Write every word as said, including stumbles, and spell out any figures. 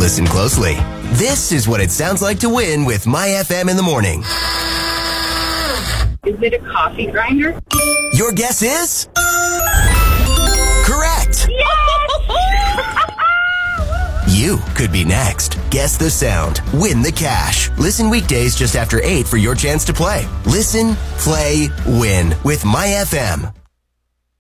Listen closely. This is what it sounds like to win with My F M in the morning. Is it a coffee grinder? Your guess is? Correct. You could be next. Guess the sound. Win the cash. Listen weekdays just after eight for your chance to play. Listen, play, win with My F M.